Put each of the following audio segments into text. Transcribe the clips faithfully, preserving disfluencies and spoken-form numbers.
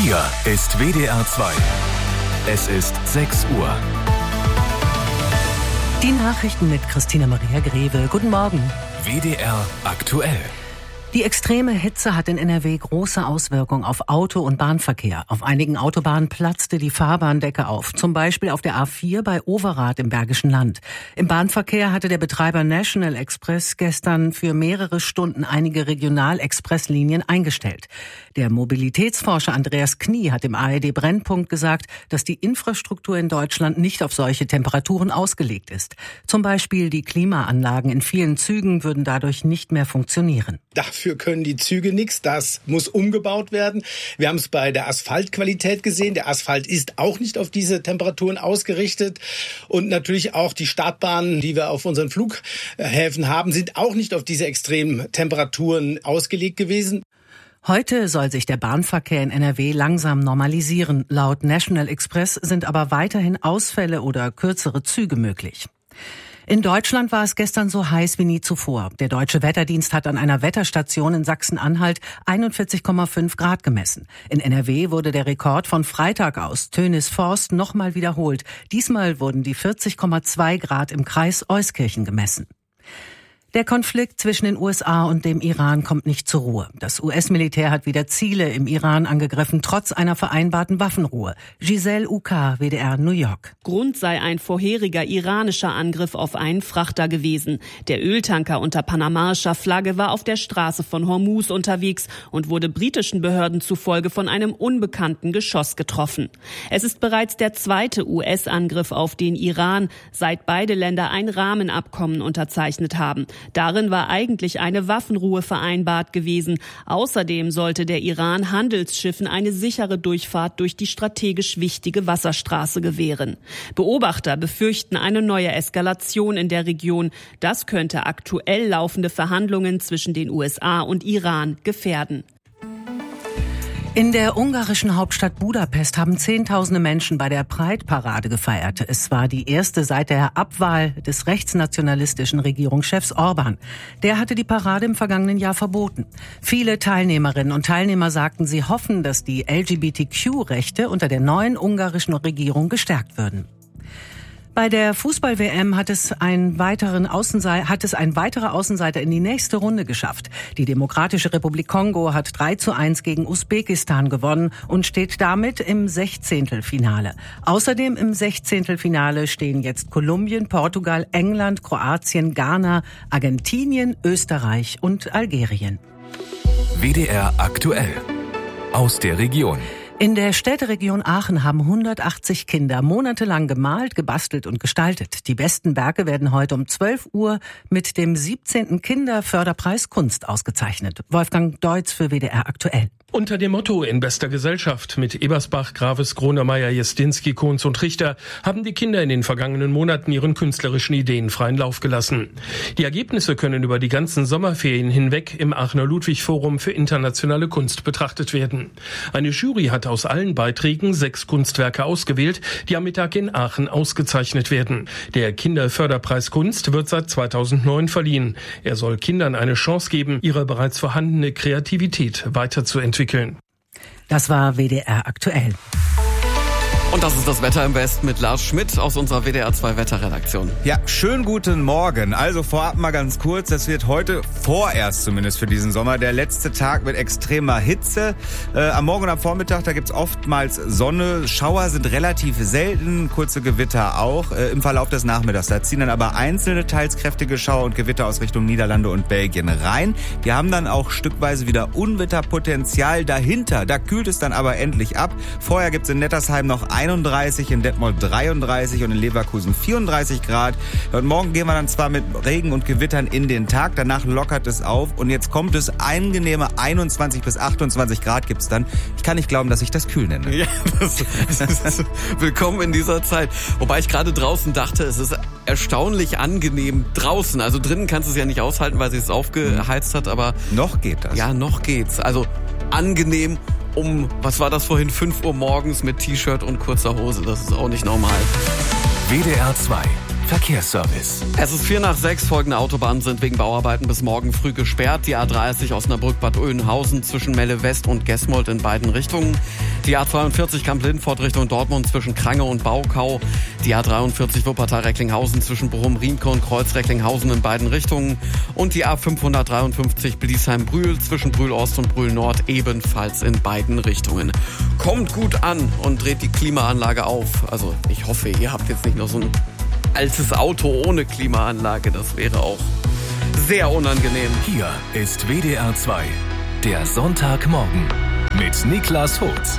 Hier ist W D R zwei. Es ist sechs Uhr. Die Nachrichten mit Christina Maria Greve. Guten Morgen. W D R aktuell. Die extreme Hitze hat in N R W große Auswirkungen auf Auto- und Bahnverkehr. Auf einigen Autobahnen platzte die Fahrbahndecke auf, zum Beispiel auf der A vier bei Overath im Bergischen Land. Im Bahnverkehr hatte der Betreiber National Express gestern für mehrere Stunden einige Regional-Express-Linien eingestellt. Der Mobilitätsforscher Andreas Knie hat im A R D Brennpunkt gesagt, dass die Infrastruktur in Deutschland nicht auf solche Temperaturen ausgelegt ist. Zum Beispiel die Klimaanlagen in vielen Zügen würden dadurch nicht mehr funktionieren. Dafür können die Züge nichts. Das muss umgebaut werden. Wir haben es bei der Asphaltqualität gesehen. Der Asphalt ist auch nicht auf diese Temperaturen ausgerichtet. Und natürlich auch die Startbahnen, die wir auf unseren Flughäfen haben, sind auch nicht auf diese extremen Temperaturen ausgelegt gewesen. Heute soll sich der Bahnverkehr in N R W langsam normalisieren. Laut National Express sind aber weiterhin Ausfälle oder kürzere Züge möglich. In Deutschland war es gestern so heiß wie nie zuvor. Der Deutsche Wetterdienst hat an einer Wetterstation in Sachsen-Anhalt einundvierzig Komma fünf Grad gemessen. In N R W wurde der Rekord von Freitag aus Tönis-Forst nochmal wiederholt. Diesmal wurden die vierzig Komma zwei Grad im Kreis Euskirchen gemessen. Der Konflikt zwischen den U S A und dem Iran kommt nicht zur Ruhe. Das U S-Militär hat wieder Ziele im Iran angegriffen, trotz einer vereinbarten Waffenruhe. Giselle Uka, W D R, New York. Grund sei ein vorheriger iranischer Angriff auf einen Frachter gewesen. Der Öltanker unter panamaischer Flagge war auf der Straße von Hormuz unterwegs und wurde britischen Behörden zufolge von einem unbekannten Geschoss getroffen. Es ist bereits der zweite U S-Angriff auf den Iran, seit beide Länder ein Rahmenabkommen unterzeichnet haben. Darin war eigentlich eine Waffenruhe vereinbart gewesen. Außerdem sollte der Iran Handelsschiffen eine sichere Durchfahrt durch die strategisch wichtige Wasserstraße gewähren. Beobachter befürchten eine neue Eskalation in der Region. Das könnte aktuell laufende Verhandlungen zwischen den U S A und Iran gefährden. In der ungarischen Hauptstadt Budapest haben Zehntausende Menschen bei der Pride-Parade gefeiert. Es war die erste seit der Abwahl des rechtsnationalistischen Regierungschefs Orban. Der hatte die Parade im vergangenen Jahr verboten. Viele Teilnehmerinnen und Teilnehmer sagten, sie hoffen, dass die L G B T Q-Rechte unter der neuen ungarischen Regierung gestärkt würden. Bei der Fußball-W M hat es einen weiteren Außenseiter, hat es ein weiterer Außenseiter in die nächste Runde geschafft. Die Demokratische Republik Kongo hat drei zu eins gegen Usbekistan gewonnen und steht damit im Sechzehntelfinale. Außerdem im Sechzehntelfinale stehen jetzt Kolumbien, Portugal, England, Kroatien, Ghana, Argentinien, Österreich und Algerien. W D R aktuell. Aus der Region. In der Städteregion Aachen haben hundertachtzig Kinder monatelang gemalt, gebastelt und gestaltet. Die besten Werke werden heute um zwölf Uhr mit dem siebzehnten Kinderförderpreis Kunst ausgezeichnet. Wolfgang Deutz für W D R aktuell. Unter dem Motto In bester Gesellschaft mit Ebersbach, Graves, Gronemeyer, Jestinski, Kohns und Richter haben die Kinder in den vergangenen Monaten ihren künstlerischen Ideen freien Lauf gelassen. Die Ergebnisse können über die ganzen Sommerferien hinweg im Aachener Ludwig-Forum für internationale Kunst betrachtet werden. Eine Jury hat aus allen Beiträgen sechs Kunstwerke ausgewählt, die am Mittag in Aachen ausgezeichnet werden. Der Kinderförderpreis Kunst wird seit zweitausendneun verliehen. Er soll Kindern eine Chance geben, ihre bereits vorhandene Kreativität weiterzuentwickeln. Das war W D R aktuell. Und das ist das Wetter im Westen mit Lars Schmidt aus unserer W D R zwei Wetterredaktion. Ja, schönen guten Morgen. Also vorab mal ganz kurz, es wird heute vorerst zumindest für diesen Sommer der letzte Tag mit extremer Hitze. Äh, am Morgen und am Vormittag, da gibt's oftmals Sonne. Schauer sind relativ selten, kurze Gewitter auch. Äh, Im Verlauf des Nachmittags, da ziehen dann aber einzelne teils kräftige Schauer und Gewitter aus Richtung Niederlande und Belgien rein. Die haben dann auch stückweise wieder Unwetterpotenzial dahinter. Da kühlt es dann aber endlich ab. Vorher gibt's in Nettersheim noch einunddreißig, in Detmold dreiunddreißig und in Leverkusen vierunddreißig Grad. Und morgen gehen wir dann zwar mit Regen und Gewittern in den Tag, danach lockert es auf und jetzt kommt es angenehme einundzwanzig bis achtundzwanzig Grad gibt's dann. Ich kann nicht glauben, dass ich das kühl nenne. Ja, das, das ist willkommen in dieser Zeit. Wobei ich gerade draußen dachte, es ist erstaunlich angenehm draußen. Also drinnen kannst du es ja nicht aushalten, weil sie es aufgeheizt hat, aber noch geht das. Ja, noch geht's. Also angenehm um, was war das vorhin, fünf Uhr morgens mit T-Shirt und kurzer Hose. Das ist auch nicht normal. W D R zwei Verkehrsservice. Es ist vier nach sechs. Folgende Autobahnen sind wegen Bauarbeiten bis morgen früh gesperrt. Die A dreißig Osnabrück-Bad Oeynhausen zwischen Melle West und Gesmold in beiden Richtungen. Die A zweiundvierzig Kamp-Lindfort Richtung Dortmund zwischen Krange und Baukau. Die A dreiundvierzig Wuppertal-Recklinghausen zwischen Bochum-Riemke und Kreuz-Recklinghausen in beiden Richtungen. Und die A fünfhundertdreiundfünfzig Bliesheim-Brühl zwischen Brühl-Ost und Brühl-Nord ebenfalls in beiden Richtungen. Kommt gut an und dreht die Klimaanlage auf. Also ich hoffe, ihr habt jetzt nicht noch so ein altes Auto ohne Klimaanlage. Das wäre auch sehr unangenehm. Hier ist W D R zwei, der Sonntagmorgen mit Niklas Holz.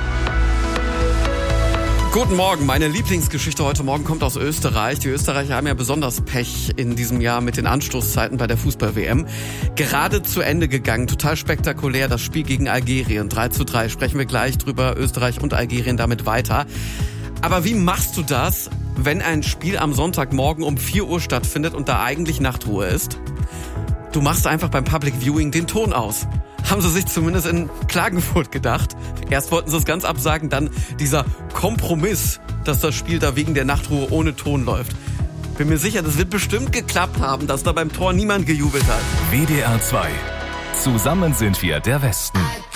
Guten Morgen, meine Lieblingsgeschichte heute Morgen kommt aus Österreich. Die Österreicher haben ja besonders Pech in diesem Jahr mit den Anstoßzeiten bei der Fußball-W M. Gerade zu Ende gegangen, total spektakulär, das Spiel gegen Algerien. drei zu drei, sprechen wir gleich drüber, Österreich und Algerien damit weiter. Aber wie machst du das, wenn ein Spiel am Sonntagmorgen um vier Uhr stattfindet und da eigentlich Nachtruhe ist? Du machst einfach beim Public Viewing den Ton aus. Haben sie sich zumindest in Klagenfurt gedacht. Erst wollten sie es ganz absagen, dann dieser Kompromiss, dass das Spiel da wegen der Nachtruhe ohne Ton läuft. Bin mir sicher, das wird bestimmt geklappt haben, dass da beim Tor niemand gejubelt hat. W D R zwei. Zusammen sind wir der Westen.